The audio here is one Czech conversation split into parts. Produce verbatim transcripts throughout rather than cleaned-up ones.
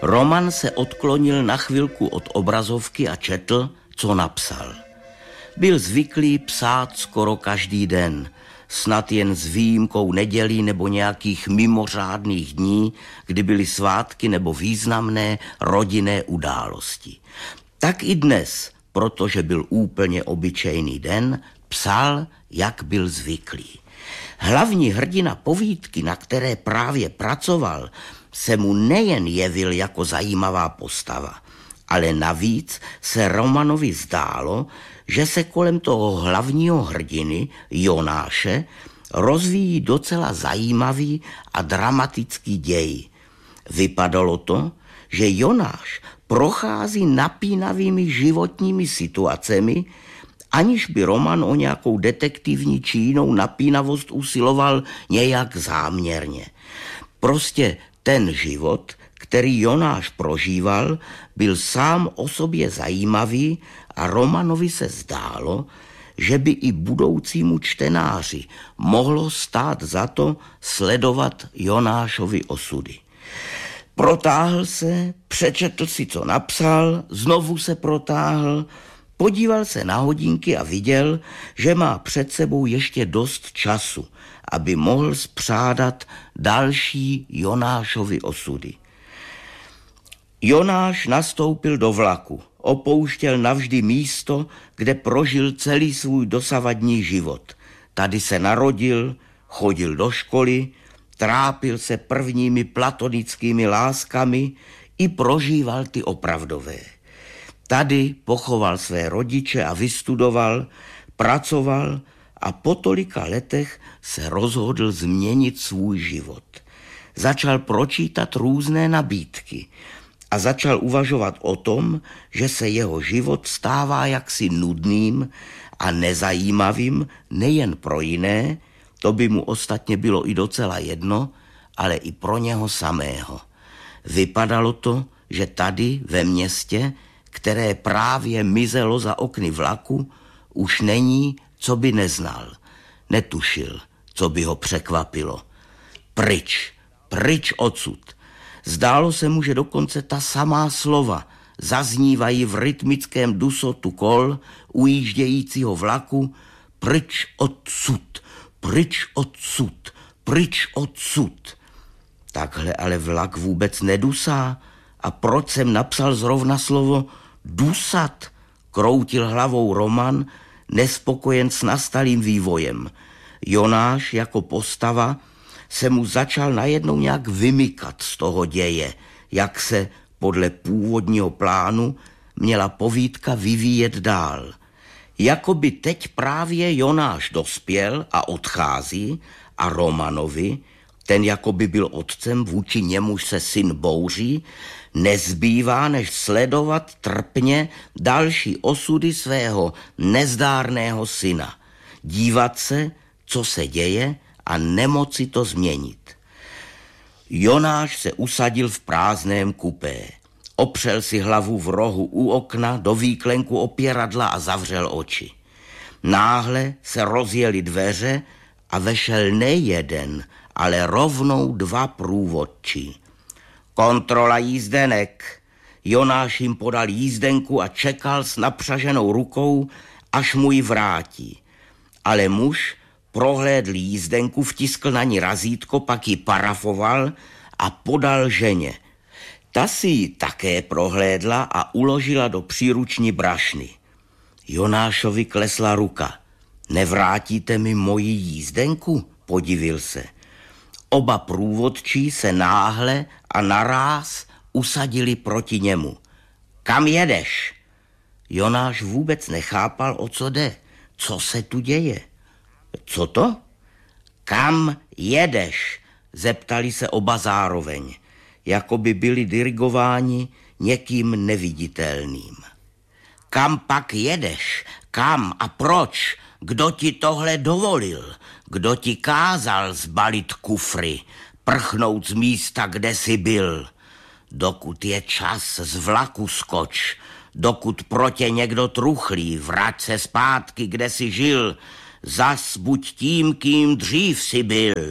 Roman se odklonil na chvilku od obrazovky a četl, co napsal. Byl zvyklý psát skoro každý den, snad jen s výjimkou nedělí nebo nějakých mimořádných dní, kdy byly svátky nebo významné rodinné události. Tak i dnes, protože byl úplně obyčejný den, psal, jak byl zvyklý. Hlavní hrdina povídky, na které právě pracoval, se mu nejen jevil jako zajímavá postava, ale navíc se Romanovi zdálo, že se kolem toho hlavního hrdiny, Jonáše, rozvíjí docela zajímavý a dramatický děj. Vypadalo to, že Jonáš prochází napínavými životními situacemi, aniž by Roman o nějakou detektivní či jinou napínavost usiloval nějak záměrně. Prostě ten život, který Jonáš prožíval, byl sám o sobě zajímavý a Romanovi se zdálo, že by i budoucímu čtenáři mohlo stát za to sledovat Jonášovy osudy. Protáhl se, přečetl si, co napsal, znovu se protáhl, podíval se na hodinky a viděl, že má před sebou ještě dost času, aby mohl spřádat další Jonášovy osudy. Jonáš nastoupil do vlaku, opouštěl navždy místo, kde prožil celý svůj dosavadní život. Tady se narodil, chodil do školy, trápil se prvními platonickými láskami i prožíval ty opravdové. Tady pochoval své rodiče a vystudoval, pracoval a po tolika letech se rozhodl změnit svůj život. Začal pročítat různé nabídky a začal uvažovat o tom, že se jeho život stává jaksi nudným a nezajímavým nejen pro jiné, to by mu ostatně bylo i docela jedno, ale i pro něho samého. Vypadalo to, že tady ve městě, které právě mizelo za okny vlaku, už není, co by neznal. Netušil, co by ho překvapilo. Pryč, pryč odsud. Zdálo se mu, že dokonce ta samá slova zaznívají v rytmickém dusotu kol ujíždějícího vlaku. Pryč odsud, pryč odsud, pryč odsud. Takhle ale vlak vůbec nedusá. A proč jsem napsal zrovna slovo dusat? Kroutil hlavou Roman, nespokojen s nastalým vývojem. Jonáš jako postava se mu začal najednou nějak vymykat z toho děje, jak se podle původního plánu měla povídka vyvíjet dál. Jakoby teď právě Jonáš dospěl a odchází a Romanovi, ten jakoby byl otcem, vůči němuž se syn bouří, nezbývá, než sledovat trpně další osudy svého nezdárného syna. Dívat se, co se děje a nemoci to změnit. Jonáš se usadil v prázdném kupé. Opřel si hlavu v rohu u okna, do výklenku opěradla a zavřel oči. Náhle se rozjeli dveře a vešel nejeden, ale rovnou dva průvodčí. Kontrola jízdenek. Jonáš jim podal jízdenku a čekal s napřaženou rukou, až mu ji vrátí. Ale muž prohlédl jízdenku, vtiskl na ní razítko, pak ji parafoval a podal ženě. Ta si ji také prohlédla a uložila do příruční brašny. Jonášovi klesla ruka. Nevrátíte mi moji jízdenku? Podivil se. Oba průvodčí se náhle a naráz usadili proti němu. Kam jedeš? Jonáš vůbec nechápal, o co jde. Co se tu děje? Co to? Kam jedeš? Zeptali se oba zároveň, jako by byli dirigováni někým neviditelným. Kam pak jedeš? Kam a proč? Kdo ti tohle dovolil? Kdo ti kázal zbalit kufry, prchnout z místa, kde jsi byl? Dokud je čas, z vlaku skoč. Dokud pro tě někdo truchlí, vrať se zpátky, kde jsi žil. Zas buď tím, kým dřív jsi byl.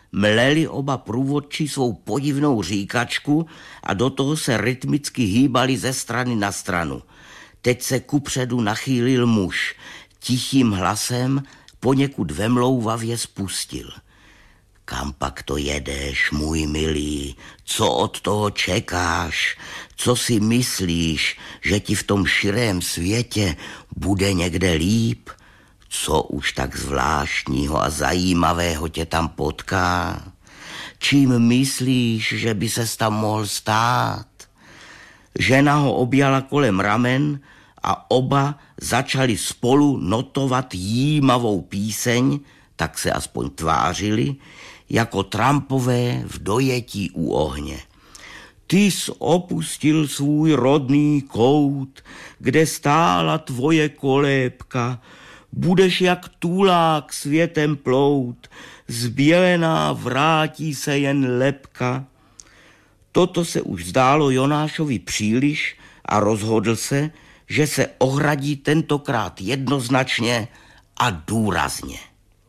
mleli oba průvodčí svou podivnou říkačku a do toho se rytmicky hýbali ze strany na stranu. Teď se kupředu nachýlil muž. Tichým hlasem poněkud vemlouvavě spustil. Kam pak to jedeš, můj milý? Co od toho čekáš? Co si myslíš, že ti v tom širém světě bude někde líp? Co už tak zvláštního a zajímavého tě tam potká? Čím myslíš, že by ses tam mohl stát? Žena ho objala kolem ramen a oba začali spolu notovat jímavou píseň, tak se aspoň tvářili, jako trampové v dojetí u ohně. Ty jsi opustil svůj rodný kout, kde stála tvoje kolébka, budeš jak tulák světem plout, zbělená vrátí se jen lebka. Toto se už zdálo Jonášovi příliš a rozhodl se, že se ohradí tentokrát jednoznačně a důrazně.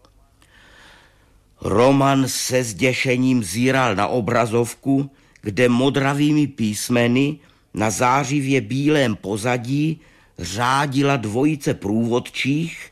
Roman se zděšením zíral na obrazovku, kde modravými písmeny na zářivě bílém pozadí řádila dvojice průvodčích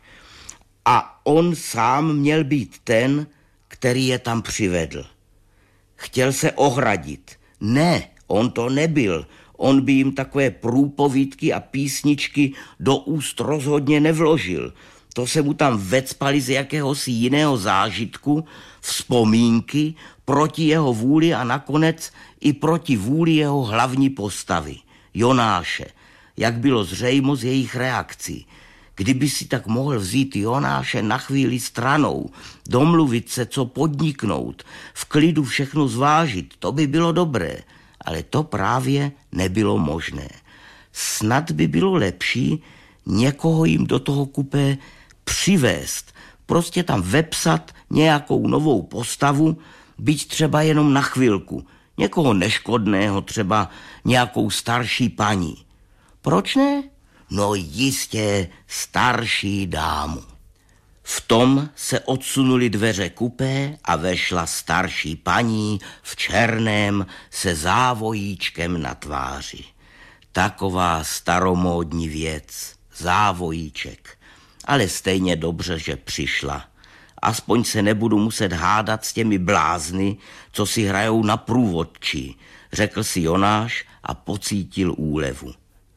a on sám měl být ten, který je tam přivedl. Chtěl se ohradit. Ne, on to nebyl. On by jim takové průpovídky a písničky do úst rozhodně nevložil. To se mu tam vecpali z jakéhosi jiného zážitku, vzpomínky, proti jeho vůli a nakonec i proti vůli jeho hlavní postavy, Jonáše, jak bylo zřejmo z jejich reakcí. Kdyby si tak mohl vzít Jonáše na chvíli stranou, domluvit se, co podniknout, v klidu všechno zvážit, to by bylo dobré, ale to právě nebylo možné. Snad by bylo lepší někoho jim do toho kupé přivést, prostě tam vepsat nějakou novou postavu, byť třeba jenom na chvilku, někoho neškodného, třeba nějakou starší paní. Proč ne? No jistě starší dámu. V tom se odsunuli dveře kupé a vešla starší paní v černém se závojíčkem na tváři. Taková staromódní věc, závojíček. Ale stejně dobře, že přišla. Aspoň se nebudu muset hádat s těmi blázny, co si hrajou na průvodčí, řekl si Jonáš a pocítil úlevu.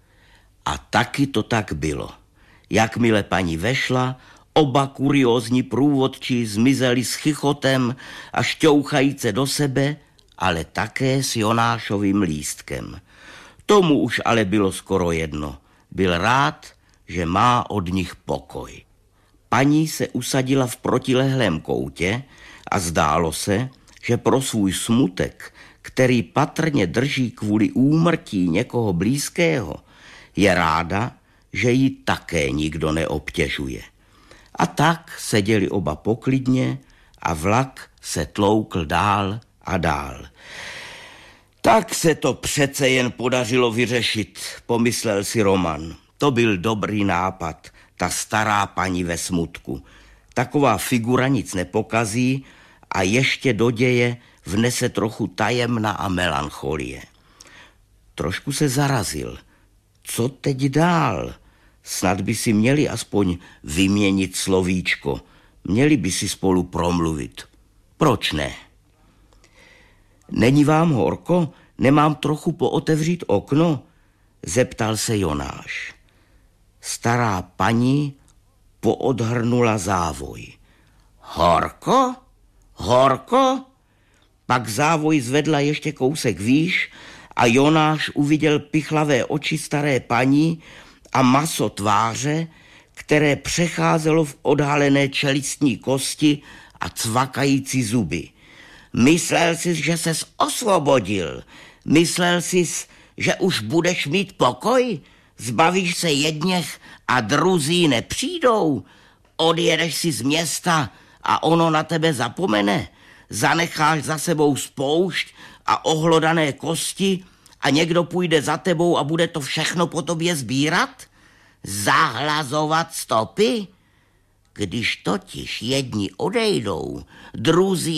A taky to tak bylo. Jakmile paní vešla, oba kuriózní průvodčí zmizeli s chichotem a šťouchajíce do sebe, ale také s Jonášovým lístkem. Tomu už ale bylo skoro jedno. Byl rád, že má od nich pokoj. Paní se usadila v protilehlém koutě a zdálo se, že pro svůj smutek, který patrně drží kvůli úmrtí někoho blízkého, je ráda, že ji také nikdo neobtěžuje. A tak seděli oba poklidně a vlak se tloukl dál a dál. Tak se to přece jen podařilo vyřešit, pomyslel si Roman. To byl dobrý nápad, ta stará paní ve smutku. Taková figura nic nepokazí a ještě do děje vnese trochu tajemna a melancholie. Trošku se zarazil. Co teď dál? Snad by si měli aspoň vyměnit slovíčko. Měli by si spolu promluvit. Proč ne? Není vám horko? Nemám trochu pootevřít okno? Zeptal se Jonáš. Stará paní poodhrnula závoj. Horko? Horko? Pak závoj zvedla ještě kousek výš a Jonáš uviděl pichlavé oči staré paní a maso tváře, které přecházelo v odhalené čelistní kosti a cvakající zuby. Myslel jsi, že ses osvobodil. Myslel jsi, že už budeš mít pokoj? Zbavíš se jedněch a druzí nepřijdou? Odjedeš si z města a ono na tebe zapomene? Zanecháš za sebou spoušť a ohlodané kosti a někdo půjde za tebou a bude to všechno po tobě sbírat? Zahlazovat stopy? Když totiž jedni odejdou, druzí